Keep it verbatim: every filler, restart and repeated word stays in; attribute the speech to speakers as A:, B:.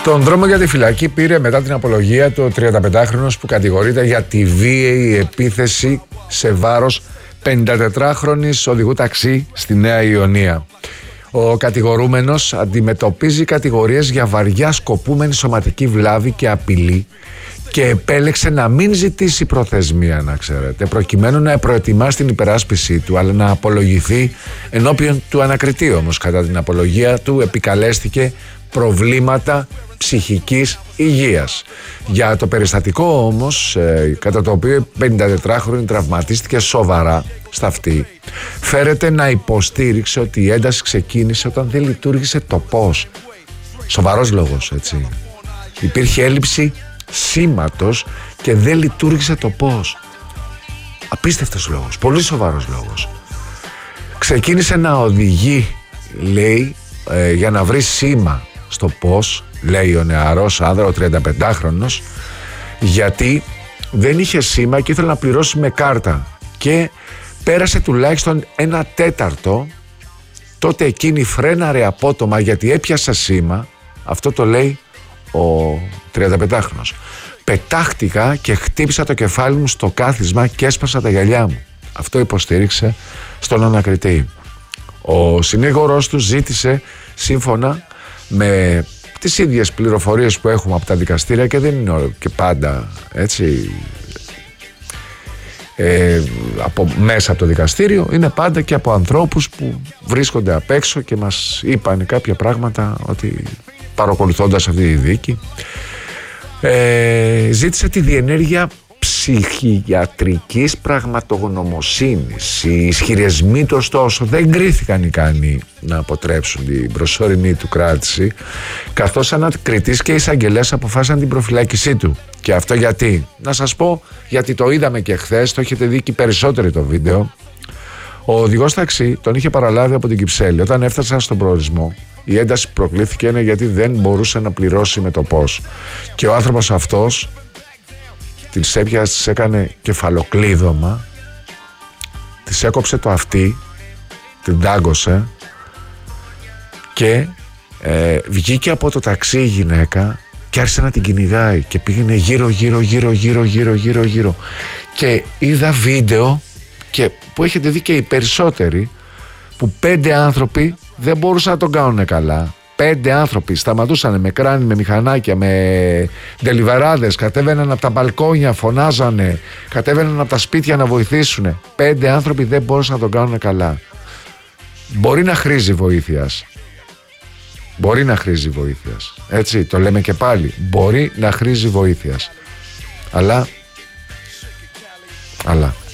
A: Τον δρόμο για τη φυλακή πήρε μετά την απολογία του ο τριανταπεντάχρονος που κατηγορείται για τη βίαιη επίθεση σε βάρος πενηντατετράχρονης οδηγού ταξί στη Νέα Ιωνία. Ο κατηγορούμενος αντιμετωπίζει κατηγορίες για βαριά σκοπούμενη σωματική βλάβη και απειλή και επέλεξε να μην ζητήσει προθεσμία, να ξέρετε, προκειμένου να προετοιμάσει την υπεράσπιση του, αλλά να απολογηθεί ενώπιον του ανακριτή. Όμως κατά την απολογία του επικαλέστηκε προβλήματα ψυχικής υγείας. Για το περιστατικό όμως, ε, κατά το οποίο η πενηντατετράχρονη τραυματίστηκε σοβαρά στα αυτή, φέρεται να υποστήριξε ότι η ένταση ξεκίνησε όταν δεν λειτουργήσε το πώς. Σοβαρός λόγος, έτσι. Υπήρχε έλλειψη σήματος και δεν λειτουργήσε το πώς. Απίστευτος λόγος, πολύ σοβαρός λόγος. Ξεκίνησε να οδηγεί, λέει, ε, για να βρει σήμα στο πώς, λέει ο νεαρός άνδρα, ο τριανταπεντάχρονος, γιατί δεν είχε σήμα και ήθελε να πληρώσει με κάρτα και πέρασε τουλάχιστον ένα τέταρτο. Τότε εκείνη φρέναρε απότομα γιατί έπιασα σήμα. Αυτό το λέει ο τριανταπεντάχρονος. Πετάχτηκα και χτύπησα το κεφάλι μου στο κάθισμα και έσπασα τα γυαλιά μου. Αυτό υποστήριξε στον ανακριτή. Ο συνήγορος του ζήτησε, σύμφωνα με τις ίδιες πληροφορίες που έχουμε από τα δικαστήρια, και δεν είναι και πάντα έτσι ε, από μέσα από το δικαστήριο, είναι πάντα και από ανθρώπους που βρίσκονται απ' έξω και μας είπαν κάποια πράγματα, ότι παρακολουθώντας αυτή τη δίκη, ε, ζήτησε τη διενέργεια ψυχιατρικής πραγματογνωμοσύνης. Οι ισχυρισμοί του ωστόσο δεν κρίθηκαν ικανοί να αποτρέψουν την προσωρινή του κράτηση, καθώς ανακριτής και εισαγγελέας αποφάσισαν την προφυλάκησή του. Και αυτό γιατί? Να σας πω, γιατί το είδαμε και χθες, το έχετε δει και περισσότεροι το βίντεο. Ο οδηγός ταξί τον είχε παραλάβει από την Κυψέλη. Όταν έφτασαν στον προορισμό, η ένταση που προκλήθηκε είναι γιατί δεν μπορούσε να πληρώσει με το πώς. Και ο άνθρωπος αυτός της έπιασε, της έκανε κεφαλοκλείδωμα, της έκοψε το αυτί, την τάγκωσε και ε, βγήκε από το ταξί η γυναίκα και άρχισε να την κυνηγάει και πήγαινε γύρω γύρω γύρω γύρω γύρω γύρω γύρω και είδα βίντεο και που έχετε δει και οι περισσότεροι, που πέντε άνθρωποι δεν μπορούσαν να τον κάνουν καλά. Πέντε άνθρωποι σταματούσαν με κράνη, με μηχανάκια, με ντελιβεράδες, κατέβαιναν από τα μπαλκόνια, φωνάζανε, κατέβαιναν από τα σπίτια να βοηθήσουν. Πέντε άνθρωποι δεν μπορούσαν να τον κάνουν καλά. Μπορεί να χρήζει βοήθειας. Μπορεί να χρήζει βοήθειας. Έτσι, το λέμε και πάλι. Μπορεί να χρήζει βοήθειας. Αλλά, αλλά,